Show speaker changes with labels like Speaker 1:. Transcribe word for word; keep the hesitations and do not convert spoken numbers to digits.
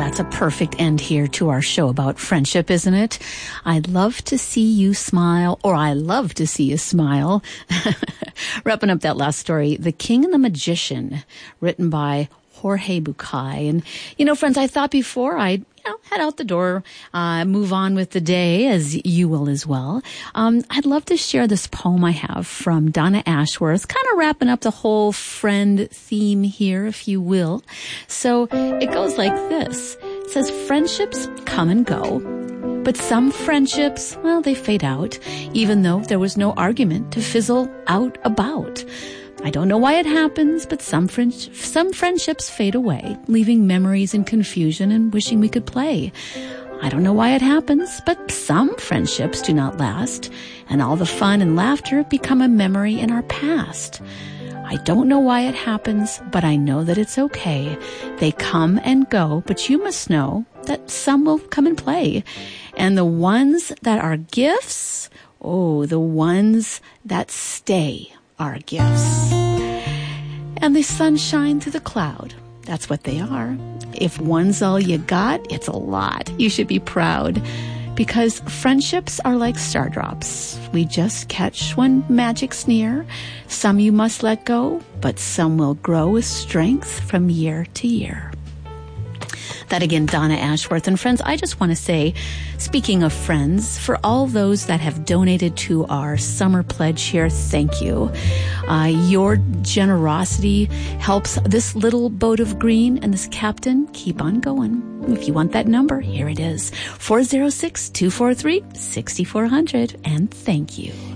Speaker 1: that's a perfect end here to our show about friendship, isn't it? I'd love to see you smile, or I love to see you smile. Wrapping up that last story, The King and the Magician, written by Jorge Bucay. And, you know, friends, I thought before I'd you know, head out the door, uh, move on with the day, as you will as well. Um, I'd love to share this poem I have from Donna Ashworth, kind of wrapping up the whole friend theme here, if you will. So it goes like this. It says, friendships come and go, but some friendships, well, they fade out, even though there was no argument to fizzle out about. I don't know why it happens, but some friend- some friendships fade away, leaving memories in confusion and wishing we could play. I don't know why it happens, but some friendships do not last, and all the fun and laughter become a memory in our past. I don't know why it happens, but I know that it's okay. They come and go, but you must know that some will come and play. And the ones that are gifts, oh, the ones that stay are gifts. And the sunshine through the cloud, that's what they are. If one's all you got, it's a lot. You should be proud, because friendships are like star drops. We just catch when magic's near. Some you must let go, but some will grow with strength from year to year. That again, Donna Ashworth. And friends, I just want to say, speaking of friends, for all those that have donated to our summer pledge here, thank you. Uh, your generosity helps this little boat of green and this captain keep on going. If you want that number, here it is, four oh six, two four three, six four zero zero, and thank you.